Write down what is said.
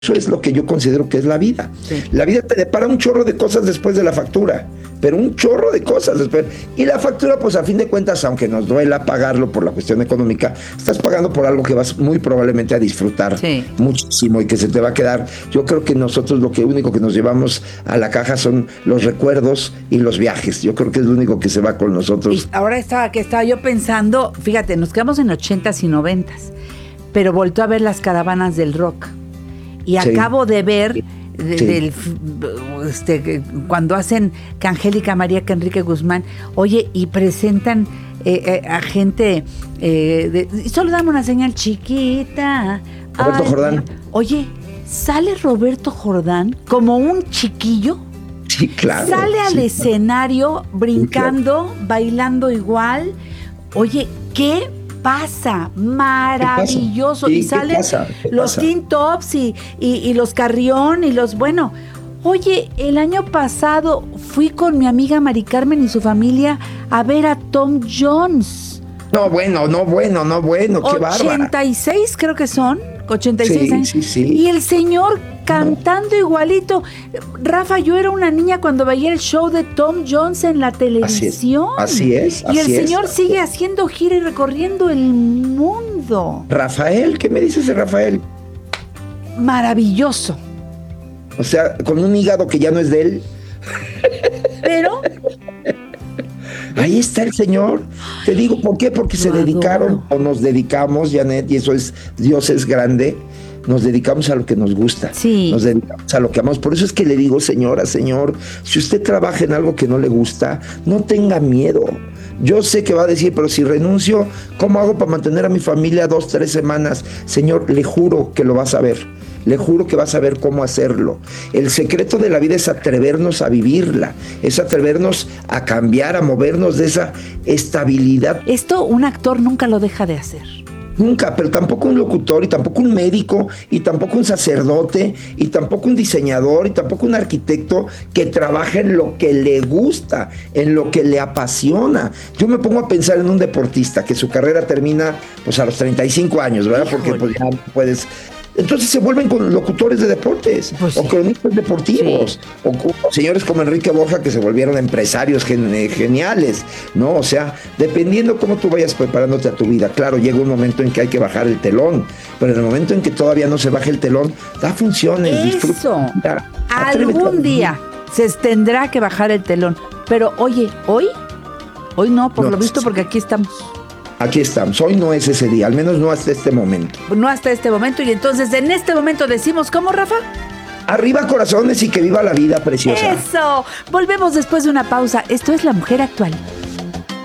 Eso es lo que yo considero que es la vida. Sí. La vida te depara un chorro de cosas después de la factura, pero un chorro de cosas después. Y la factura, pues a fin de cuentas, aunque nos duela pagarlo por la cuestión económica, estás pagando por algo que vas muy probablemente a disfrutar muchísimo y que se te va a quedar. Yo creo que nosotros lo único que nos llevamos a la caja son los recuerdos y los viajes. Yo creo que es lo único que se va con nosotros. Y ahora estaba yo pensando, fíjate, nos quedamos en 80s y 90s, pero voltó a ver las caravanas del rock. Y acabo de ver cuando hacen que Angélica María, que Enrique Guzmán, oye, y presentan a gente, solo dame una señal chiquita. Roberto Jordán. Oye, sale Roberto Jordán como un chiquillo. Sí, claro. Sale al escenario brincando, bailando igual. Oye, ¿qué pasa? Maravilloso. Sí, y salen los Teen Tops y los Carrión y los, bueno, oye, el año pasado fui con mi amiga Mari Carmen y su familia a ver a Tom Jones. No, bueno, qué bárbara. 86 creo que son, 86 años. Sí. Y el señor cantando igualito. Rafa, yo era una niña cuando veía el show de Tom Jones en la televisión. Así es. Y el señor sigue haciendo gira y recorriendo el mundo. Rafael, ¿qué me dices de Rafael? Maravilloso. O sea, con un hígado que ya no es de él. Pero ahí está el señor. Te digo, ¿por qué? Porque se dedicaron, o nos dedicamos, Janet, y eso es, Dios es grande, nos dedicamos a lo que nos gusta. Sí. Nos dedicamos a lo que amamos. Por eso es que le digo, señora, señor, si usted trabaja en algo que no le gusta, no tenga miedo. Yo sé que va a decir, pero si renuncio, ¿cómo hago para mantener a mi familia 2, 3 semanas? Señor, le juro que lo vas a ver. Le juro que vas a ver cómo hacerlo. El secreto de la vida es atrevernos a vivirla, es atrevernos a cambiar, a movernos de esa estabilidad. Esto un actor nunca lo deja de hacer. Nunca, pero tampoco un locutor, y tampoco un médico, y tampoco un sacerdote, y tampoco un diseñador, y tampoco un arquitecto que trabaje en lo que le gusta, en lo que le apasiona. Yo me pongo a pensar en un deportista que su carrera termina pues a los 35 años, ¿verdad? Híjole. Porque pues ya puedes. Entonces se vuelven con locutores de deportes, pues o cronistas deportivos, o señores como Enrique Borja que se volvieron empresarios geniales, ¿no? O sea, dependiendo cómo tú vayas preparándote a tu vida. Claro, llega un momento en que hay que bajar el telón, pero en el momento en que todavía no se baje el telón, da funciones, disfruta. Algún día se tendrá que bajar el telón, pero oye, hoy no, por lo visto, porque aquí estamos. Aquí estamos, hoy no es ese día, al menos no hasta este momento. No hasta este momento, y entonces en este momento decimos, ¿cómo, Rafa? Arriba corazones y que viva la vida preciosa. Eso, volvemos después de una pausa. Esto es La Mujer Actual.